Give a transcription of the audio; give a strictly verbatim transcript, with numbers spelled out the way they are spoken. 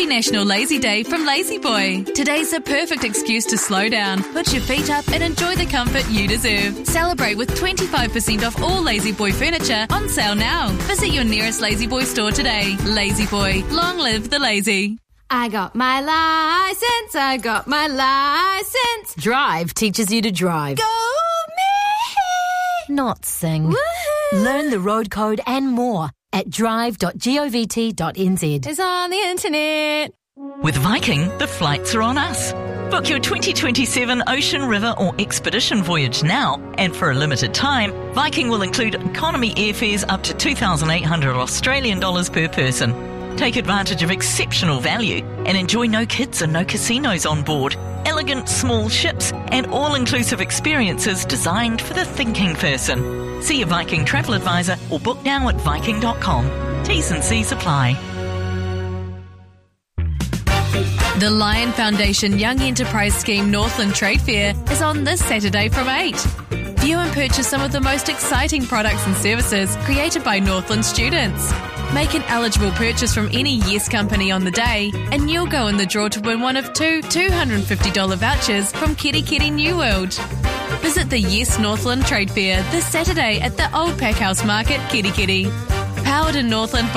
Happy National Lazy Day from Lazy Boy. Today's the perfect excuse to slow down, put your feet up and enjoy the comfort you deserve. Celebrate with twenty-five percent off all Lazy Boy furniture on sale now. Visit your nearest Lazy Boy store today. Lazy Boy, long live the lazy. I got my license, I got my license. Drive teaches you to drive. Go me! Not sing. Woohoo! Learn the road code and more at drive dot govt dot n z. It's on the internet. With Viking, the flights are on us. Book your twenty twenty-seven ocean, river or expedition voyage now, and for a limited time, Viking will include economy airfares up to two thousand eight hundred Australian dollars per person. Take advantage of exceptional value and enjoy no kids and no casinos on board, elegant small ships and all-inclusive experiences designed for the thinking person. See your Viking travel advisor or book now at viking dot com. T's and C's apply. The Lion Foundation Young Enterprise Scheme Northland Trade Fair is on this Saturday from eight. View and purchase some of the most exciting products and services created by Northland students. Make an eligible purchase from any Yes company on the day and you'll go in the draw to win one of two two hundred fifty dollars vouchers from Kitty Kitty New World. Visit the Yes Northland Trade Fair this Saturday at the Old Packhouse Market, Kitty Kitty. Powered in Northland by